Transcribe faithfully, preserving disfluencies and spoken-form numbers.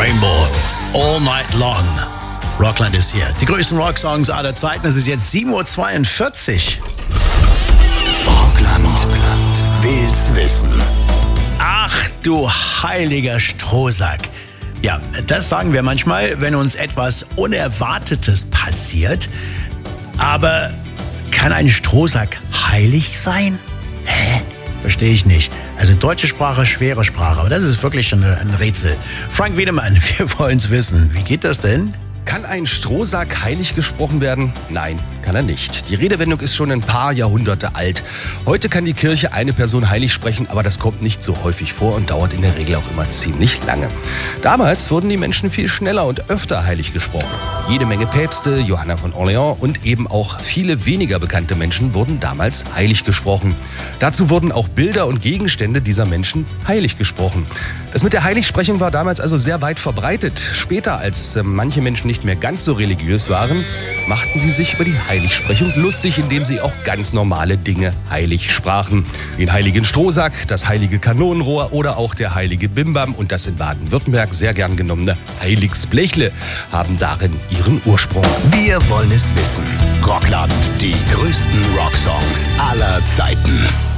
Rainbow, All Night Long. Rockland ist hier. Die größten Rocksongs aller Zeiten. Es ist jetzt sieben Uhr zweiundvierzig. Rockland, Rockland will's wissen. Ach du heiliger Strohsack. Ja, das sagen wir manchmal, wenn uns etwas Unerwartetes passiert. Aber kann ein Strohsack heilig sein? Hä? Verstehe ich nicht. Also deutsche Sprache, schwere Sprache. Aber das ist wirklich schon ein Rätsel. Frank Wiedemann, wir wollen es wissen. Wie geht das denn? Kann ein Strohsack heilig gesprochen werden? Nein, kann er nicht. Die Redewendung ist schon ein paar Jahrhunderte alt. Heute kann die Kirche eine Person heilig sprechen, aber das kommt nicht so häufig vor und dauert in der Regel auch immer ziemlich lange. Damals wurden die Menschen viel schneller und öfter heilig gesprochen. Jede Menge Päpste, Johanna von Orleans und eben auch viele weniger bekannte Menschen wurden damals heilig gesprochen. Dazu wurden auch Bilder und Gegenstände dieser Menschen heilig gesprochen. Das mit der Heiligsprechung war damals also sehr weit verbreitet. Später, als äh, manche Menschen nicht mehr ganz so religiös waren, machten sie sich über die Heiligsprechung lustig, indem sie auch ganz normale Dinge heilig sprachen. Den heiligen Strohsack, das heilige Kanonenrohr oder auch der heilige Bimbam und das in Baden-Württemberg sehr gern genommene Heiligsblechle haben darin ihren Ursprung. Wir wollen es wissen. Rockland, die größten Rocksongs aller Zeiten.